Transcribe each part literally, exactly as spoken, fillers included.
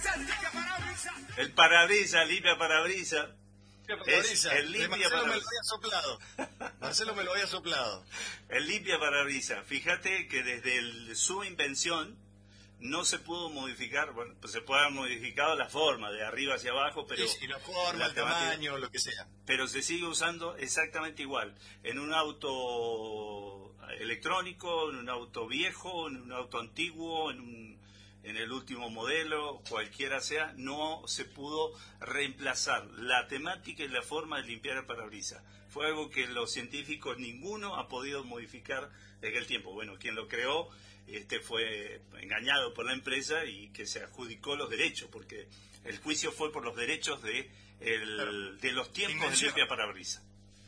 El parabrisas, limpia parabrisas. Es el limpia Marcelo me lo parabrisas. había soplado. Marcelo me lo había soplado. El limpia parabrisas. Fíjate que desde el, su invención no se pudo modificar, bueno, pues se puede haber modificado la forma de arriba hacia abajo, pero Sí, sí, la forma, la el temática- tamaño, lo que sea. pero se sigue usando exactamente igual. En un auto electrónico, en un auto viejo, en un auto antiguo, en, un, en el último modelo, cualquiera sea, no se pudo reemplazar la temática y la forma de limpiar el parabrisas. Fue algo que los científicos ninguno ha podido modificar desde el tiempo. Bueno, quien lo creó este fue engañado por la empresa y que se adjudicó los derechos, porque el juicio fue por los derechos de el, Claro. de los tiempos de Invención. limpia parabrisas.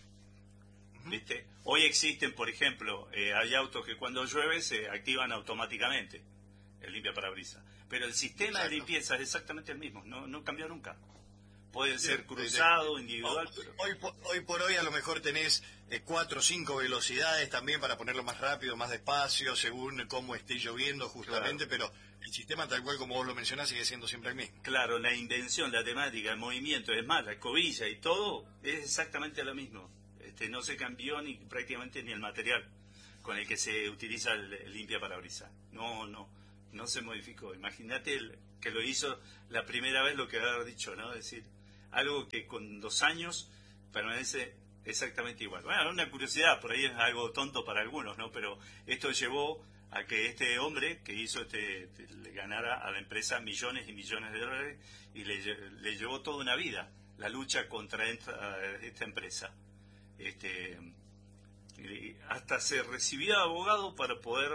¿Viste? Hoy existen, por ejemplo, eh, hay autos que cuando llueve se activan automáticamente el limpia parabrisas, pero el sistema Exacto. de limpieza es exactamente el mismo, no, no cambió nunca. Puede Sí, ser de- cruzado, de- individual, Hoy, pero... hoy por- hoy por hoy a lo mejor tenés eh, cuatro o cinco velocidades también para ponerlo más rápido, más despacio, según cómo esté lloviendo justamente, pero el sistema tal cual como vos lo mencionás sigue siendo siempre el mismo. Claro, la invención, la temática, el movimiento, es más, la escobilla y todo es exactamente lo mismo. Este, no se cambió ni prácticamente ni el material con el que se utiliza el, el limpia parabrisas. No, no, no se modificó. Imagínate el- que lo hizo la primera vez, lo que haber dicho, ¿no? Es decir, algo que con dos años permanece exactamente igual. Bueno, una curiosidad, por ahí es algo tonto para algunos, ¿no? Pero esto llevó a que este hombre que hizo este, este, le ganara a la empresa millones y millones de dólares y le, lle- le llevó toda una vida la lucha contra esta, esta empresa. Este, y hasta se recibió de abogado para poder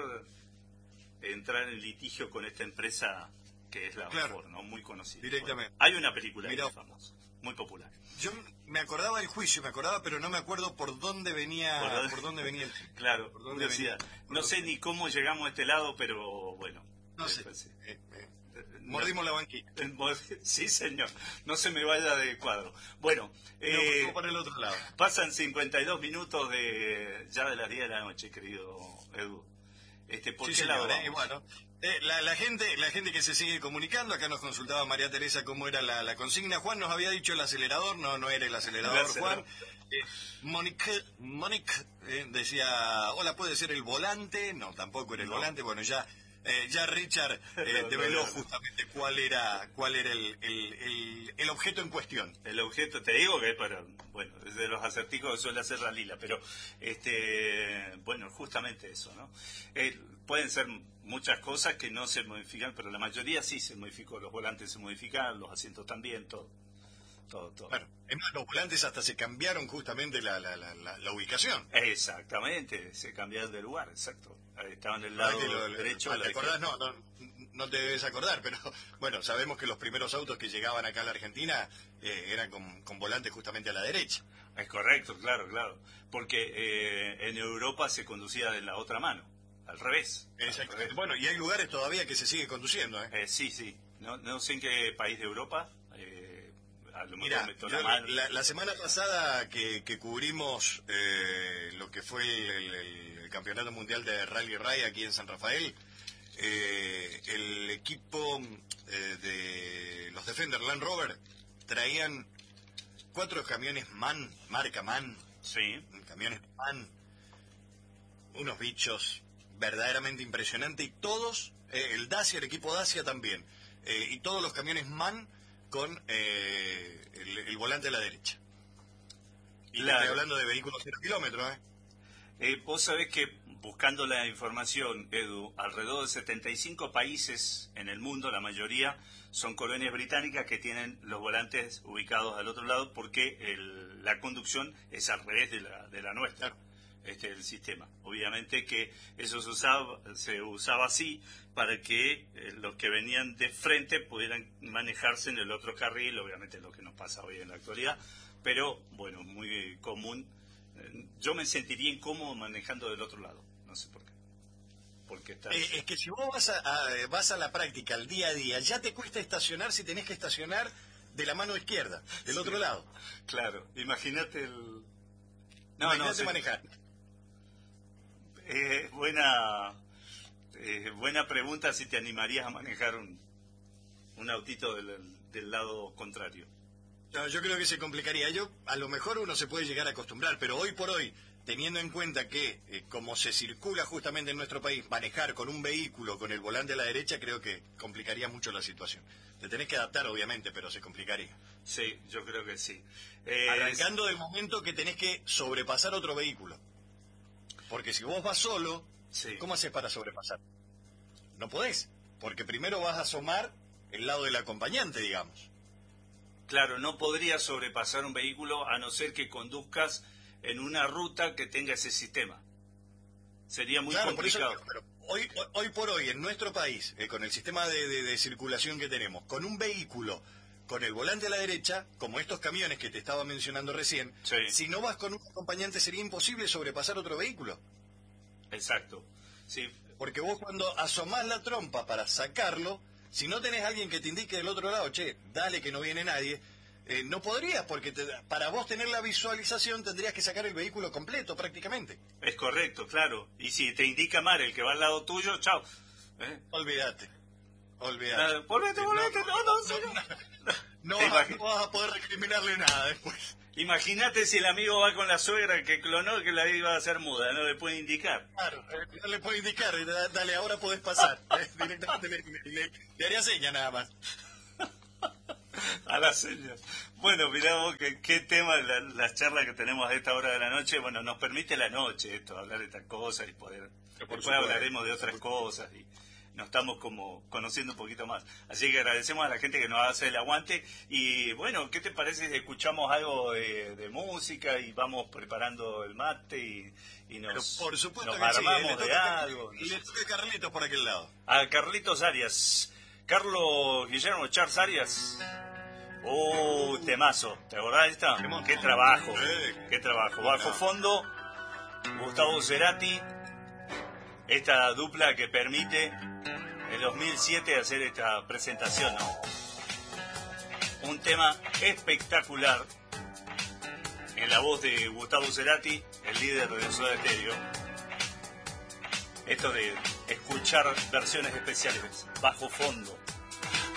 entrar en litigio con esta empresa que es la Claro. Ford, ¿no? Muy conocida. Directamente. Hay una película Mirá. que es famosa, muy popular. Yo me acordaba del juicio, me acordaba, pero no me acuerdo por dónde venía, ¿Por dónde? por dónde venía el... Claro, ¿Por dónde curiosidad. venía? ¿Por No dónde? sé ni cómo llegamos a este lado, pero bueno. No sé. Después sí. Eh, eh, No- mordimos la banquita. Sí, señor. No se me vaya de cuadro. Bueno, eh, No, por el otro lado. pasan cincuenta y dos minutos de ya de las diez de la noche, querido Edu. Este, ¿por Sí, qué señor, lado eh, y vamos? bueno, eh, la, la gente la gente que se sigue comunicando, acá nos consultaba María Teresa cómo era la, la consigna. Juan nos había dicho el acelerador, no no era el acelerador, El acelerador. Juan. Eh, Monique, Monique eh, decía, hola, ¿puede ser el volante? No, tampoco era el No. volante. Bueno, ya eh, ya Richard eh, No, no, develó no, no. justamente cuál era cuál era el, el, el, el objeto en cuestión. El objeto, te digo que es para, bueno, es de los acertijos que suele hacer la Lila, pero, este, bueno, justamente eso, ¿no? Eh, pueden ser muchas cosas que no se modifican, pero la mayoría sí se modificó, los volantes se modificaron, los asientos también, todo, todo, todo. Bueno, es más, los volantes hasta se cambiaron justamente la, la, la, la, la ubicación. Exactamente, se cambiaron de lugar, exacto. Ahí estaban del lado Ah, que lo- lo- derecho. ah, a la ¿te acordás? izquierda. No, no, no te debes acordar, pero bueno, sabemos que los primeros autos que llegaban acá a la Argentina eh, eran con, con volantes justamente a la derecha. Es correcto, claro, claro. Porque eh, en Europa se conducía de la otra mano, al revés. al Exactamente. revés. Bueno, y hay lugares todavía que se sigue conduciendo, ¿eh? Eh, sí, sí. No, no sé en qué país de Europa. Eh, a lo mejor Mira, meto yo la mano. la, la semana pasada que, que cubrimos eh, lo que fue el, el- el Campeonato Mundial de Rally Ray aquí en San Rafael, eh, el equipo eh, de los Defender Land Rover traían cuatro camiones MAN, marca MAN, Sí. camiones MAN, unos bichos verdaderamente impresionantes, y todos, eh, el Dacia, el equipo Dacia también, eh, y todos los camiones MAN con eh, el, el volante a la derecha. Y te Claro. estoy hablando de vehículos cero kilómetros, ¿eh? Eh, vos sabés que buscando la información, Edu, alrededor de setenta y cinco países en el mundo, la mayoría son colonias británicas que tienen los volantes ubicados al otro lado porque el- la conducción es al revés de la, de la nuestra. Este el sistema. Obviamente que eso se usaba, se usaba así para que eh, los que venían de frente pudieran manejarse en el otro carril, obviamente lo que nos pasa hoy en la actualidad, pero bueno, muy común. Eh, Yo me sentiría incómodo manejando del otro lado, no sé por qué. Porque está... Eh, es que si vos vas a, a- vas a la práctica, al día a día, ya te cuesta estacionar si tenés que estacionar de la mano izquierda, del Sí. otro lado. Claro, imagínate el... No, Imagínate no, sí. manejar. Eh, buena, eh, buena pregunta si te animarías a manejar un, un autito del, del lado contrario. No, yo creo que se complicaría. Yo, a lo mejor uno se puede llegar a acostumbrar, pero hoy por hoy, teniendo en cuenta que, eh, como se circula justamente en nuestro país, manejar con un vehículo con el volante a la derecha, creo que complicaría mucho la situación. Te tenés que adaptar, obviamente, pero se complicaría. Sí, yo creo que sí. Eh, Arrancando del momento que tenés que sobrepasar otro vehículo. Porque si vos vas solo, sí. ¿cómo haces para sobrepasar? No podés, porque primero vas a asomar el lado del acompañante, digamos. Claro, no podrías sobrepasar un vehículo a no ser que conduzcas en una ruta que tenga ese sistema. Sería muy claro, complicado. Por eso, pero hoy, hoy por hoy, en nuestro país, eh, con el sistema de, de, de circulación que tenemos, con un vehículo con el volante a la derecha, como estos camiones que te estaba mencionando recién, sí. si no vas con un acompañante sería imposible sobrepasar otro vehículo. Exacto, sí. Porque vos cuando asomás la trompa para sacarlo, si no tenés alguien que te indique del otro lado, che, dale que no viene nadie, eh, no podrías, porque te, para vos tener la visualización tendrías que sacar el vehículo completo prácticamente. Es correcto, claro. Y si te indica mal el que va al lado tuyo, chao. ¿Eh? Olvídate, olvídate. Uh, volvete, volvete, no, no, no. no, no, no, no, vas, no vas a poder recriminarle nada después. Imagínate si el amigo va con la suegra que clonó que la iba a hacer muda, no le puede indicar. Claro, eh, no le puede indicar, dale, ahora podés pasar. Eh, directamente le, le, le haría seña nada más. A las señas. Bueno, mirá vos qué, qué tema la, las charlas que tenemos a esta hora de la noche. Bueno, nos permite la noche esto, hablar de estas cosas y poder... Después hablaremos de otras cosas y nos estamos como conociendo un poquito más. Así que agradecemos a la gente que nos hace el aguante. Y bueno, ¿qué te parece si escuchamos algo de, de música y vamos preparando el mate y, y nos, Pero por supuesto nos que armamos sí, de algo? Y le toca a Carlitos por aquel lado. A Carlitos Arias. Carlos Guillermo Charles Arias. Oh, temazo. ¿Te acordás de esta? Qué trabajo. Qué trabajo. Bajo fondo, Gustavo Cerati. Esta dupla que permite en dos mil siete hacer esta presentación, ¿no? Un tema espectacular en la voz de Gustavo Cerati, el líder de Soda Stereo. Esto de escuchar versiones especiales, bajo fondo.